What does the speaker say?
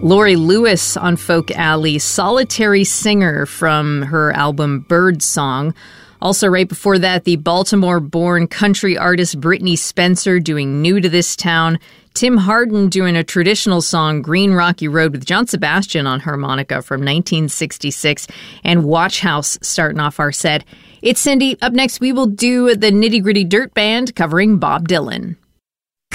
Lori Lewis on Folk Alley, Solitary Singer from her album Birdsong. Also right before that, the Baltimore-born country artist Brittney Spencer doing New to This Town. Tim Hardin doing a traditional song, Green Rocky Road, with John Sebastian on harmonica from 1966. And Watch House starting off our set. It's Cindy. Up next, we will do the Nitty Gritty Dirt Band covering Bob Dylan.